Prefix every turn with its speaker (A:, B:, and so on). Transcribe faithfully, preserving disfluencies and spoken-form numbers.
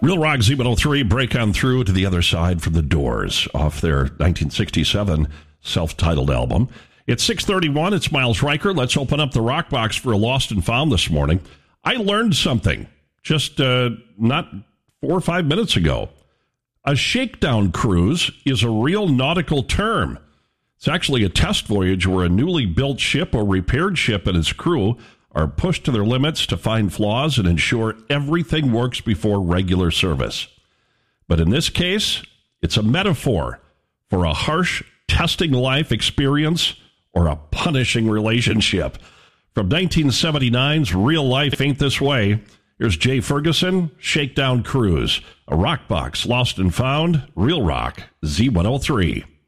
A: Real Rock Z one oh three, break on through to the other side from the Doors off their nineteen sixty-seven self-titled album. It's six thirty-one. It's Miles Riker. Let's open up the Rock Box for a Lost and Found this morning. I learned something just uh, not four or five minutes ago. A shakedown cruise is a real nautical term. It's actually a test voyage where a newly built ship or repaired ship and its crew are pushed to their limits to find flaws and ensure everything works before regular service. But in this case, it's a metaphor for a harsh testing life experience or a punishing relationship. From nineteen seventy-nine's Real Life Ain't This Way, here's Jay Ferguson, Shakedown Cruise, a Rock Box, Lost and Found, Real Rock, Z one oh three.